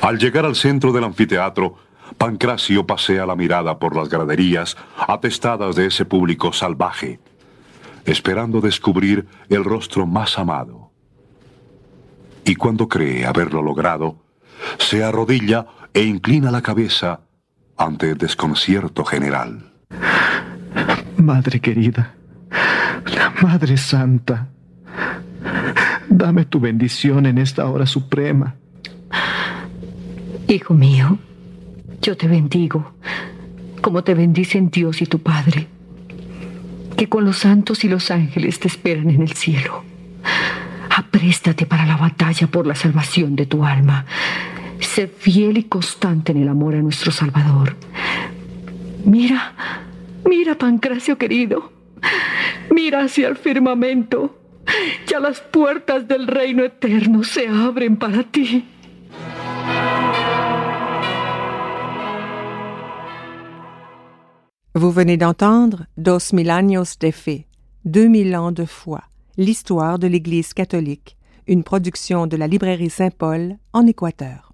Al llegar al centro del anfiteatro, Pancracio pasea la mirada por las graderías atestadas de ese público salvaje, esperando descubrir el rostro más amado. Y cuando cree haberlo logrado, se arrodilla e inclina la cabeza ante el desconcierto general. Madre querida, Madre Santa, dame tu bendición en esta hora suprema. Hijo mío, yo te bendigo, como te bendicen Dios y tu Padre, que con los santos y los ángeles te esperan en el cielo. Apréstate para la batalla por la salvación de tu alma. Sé fiel y constante en el amor a nuestro Salvador. Mira, Pancracio querido, mira hacia el firmamento. Ya las puertas del reino eterno se abren para ti. Vous venez d'entendre Dos Mil Años de Fe, 2000 ans de foi, l'histoire de l'Église catholique, une production de la librairie Saint-Paul en Équateur.